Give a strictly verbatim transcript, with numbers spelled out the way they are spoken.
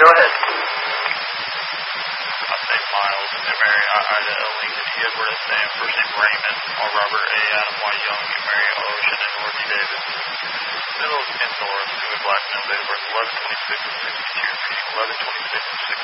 Go ahead. I say Miles, and Mary Ida L. Lincoln, E. Edward S. Sam, first name Raymond, R. Robert A. Adam Y. Young, and Mary Ocean, and Norby Davis. Middle of Ken Norris, Louis Blackman, date of birth eleven twenty-six of sixty-two, meaning eleven twenty-six of sixty-two.